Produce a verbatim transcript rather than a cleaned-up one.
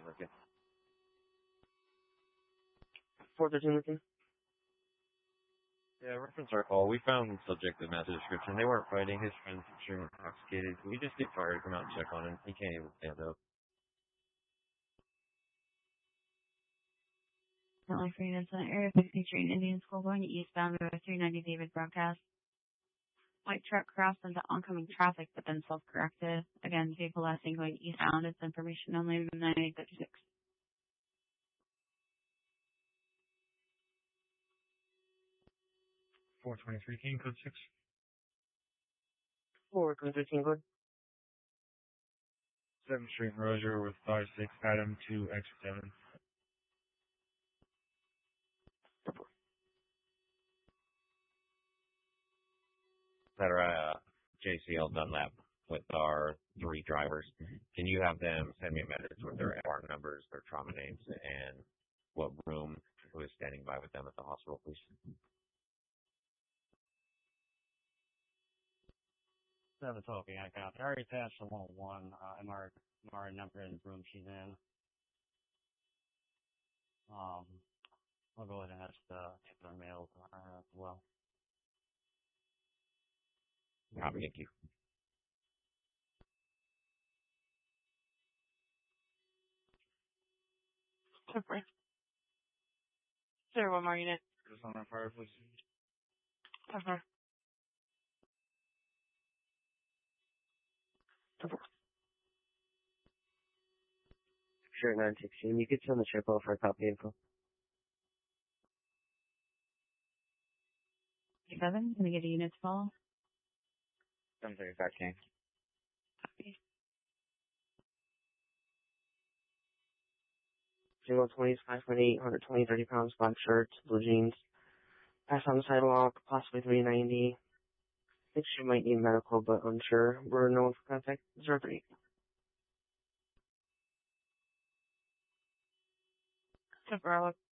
Okay. four thirteen Lincoln. Yeah, reference our call. We found the subject that matched the description. They weren't fighting. His friend's extremely intoxicated. Can we just get fire to come out and check on him? He can't even stand up. Only for units in the area fifty Street Indian School going eastbound with three ninety David broadcast. White truck crossed into oncoming traffic but then self-corrected. Again, vehicle last seen going eastbound. It's information only nine eight thirty-six. four twenty-three King, code six. four twenty-three King, code. seventh Street Rozier with five six Adam two X seven. That are uh, J C L Dunlap with our three drivers. Can you have them send me a message with their F R numbers, their trauma names, and what room who is standing by with them at the hospital, please? seven twelve, I got it. I already passed the one oh one, uh, M R, M R number and room she's in. Um, I'll go ahead and ask the particular mail to her as well. Ah, thank you. Temporary. Sir, one more unit. Just on our fire, please. Temporary. Temporary. Sure, nine sixteen. You could send the trip over for a copy info. seven, can I get a unit to follow? seven thirty-five King. Copy. zero twenty, five point eight, one twenty, thirty pounds, black shirt, blue jeans. Pass on the sidewalk, possibly three ninety. Think she might need medical, but unsure. We're no one for contact. zero three. Temporary.